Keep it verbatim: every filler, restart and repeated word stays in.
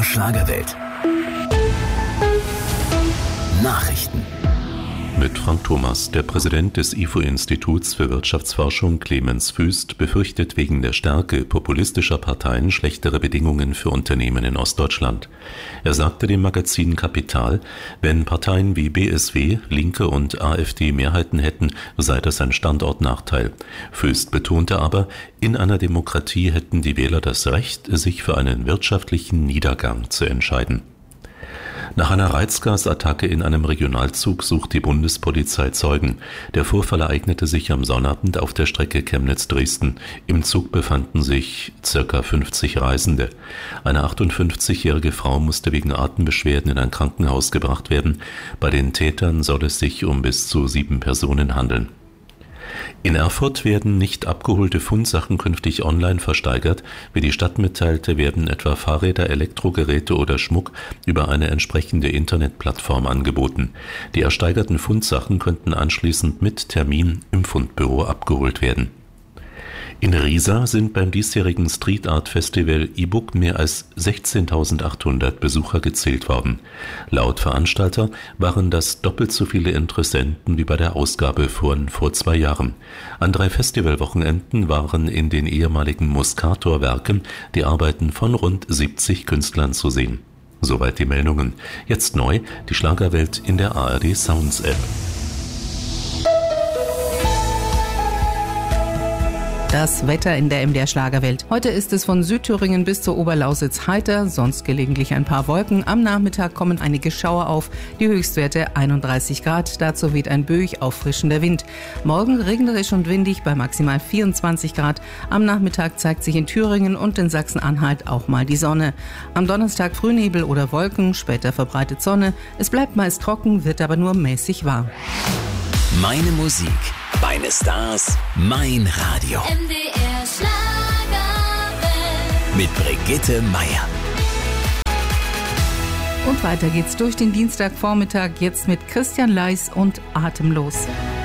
Schlagerwelt. Nachrichten. Mit Frank Thomas. Der Präsident des I F O-Instituts für Wirtschaftsforschung, Clemens Fuest, befürchtet wegen der Stärke populistischer Parteien schlechtere Bedingungen für Unternehmen in Ostdeutschland. Er sagte dem Magazin Kapital, wenn Parteien wie B S W, Linke und AfD Mehrheiten hätten, sei das ein Standortnachteil. Fuest betonte aber, in einer Demokratie hätten die Wähler das Recht, sich für einen wirtschaftlichen Niedergang zu entscheiden. Nach einer Reizgasattacke in einem Regionalzug sucht die Bundespolizei Zeugen. Der Vorfall ereignete sich am Sonnabend auf der Strecke Chemnitz-Dresden. Im Zug befanden sich ca. fünfzig Reisende. Eine achtundfünfzigjährige Frau musste wegen Atembeschwerden in ein Krankenhaus gebracht werden. Bei den Tätern soll es sich um bis zu sieben Personen handeln. In Erfurt werden nicht abgeholte Fundsachen künftig online versteigert. Wie die Stadt mitteilte, werden etwa Fahrräder, Elektrogeräte oder Schmuck über eine entsprechende Internetplattform angeboten. Die ersteigerten Fundsachen könnten anschließend mit Termin im Fundbüro abgeholt werden. In Riesa sind beim diesjährigen Street Art Festival E-Book mehr als sechzehntausendachthundert Besucher gezählt worden. Laut Veranstalter waren das doppelt so viele Interessenten wie bei der Ausgabe von vor zwei Jahren. An drei Festivalwochenenden waren in den ehemaligen Muscator-Werken die Arbeiten von rund siebzig Künstlern zu sehen. Soweit die Meldungen. Jetzt neu, die Schlagerwelt in der A R D Sounds App. Das Wetter in der M D R Schlagerwelt. Heute ist es von Südthüringen bis zur Oberlausitz heiter, sonst gelegentlich ein paar Wolken. Am Nachmittag kommen einige Schauer auf, die Höchstwerte einunddreißig Grad. Dazu weht ein böig auffrischender Wind. Morgen regnerisch und windig bei maximal vierundzwanzig Grad. Am Nachmittag zeigt sich in Thüringen und in Sachsen-Anhalt auch mal die Sonne. Am Donnerstag Frühnebel oder Wolken, später verbreitet Sonne. Es bleibt meist trocken, wird aber nur mäßig warm. Meine Musik, meine Stars, mein Radio. M D R Schlagerwelt. Mit Brigitte Meier. Und weiter geht's durch den Dienstagvormittag jetzt mit Christian Leis und Atemlos.